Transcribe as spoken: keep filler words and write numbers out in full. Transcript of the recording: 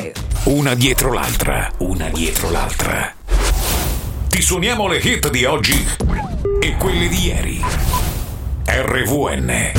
Hey! Una dietro l'altra, una dietro l'altra. Ti suoniamo le hit di oggi e quelle di ieri. R V N